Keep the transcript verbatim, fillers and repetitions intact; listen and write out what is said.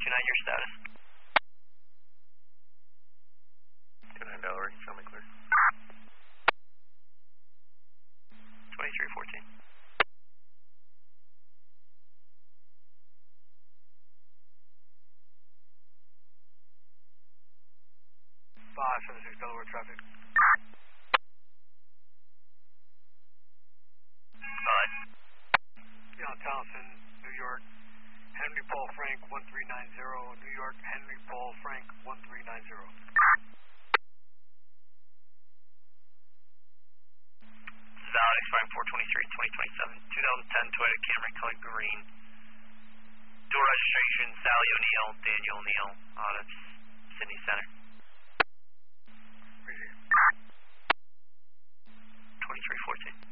two nine, your status. two nine Delaware, show me clear. twenty-three fourteen. five seven six Delaware traffic. Five. John Townsend, New York. Henry Paul Frank one three nine zero, New York. Henry Paul Frank one three nine zero. This is Alex, Frank four twenty-three, twenty twenty-seven, twenty ten Toyota Camry, color green. Dual registration, Sally O'Neill, Daniel O'Neill, out of Sydney Center. twenty-three fourteen.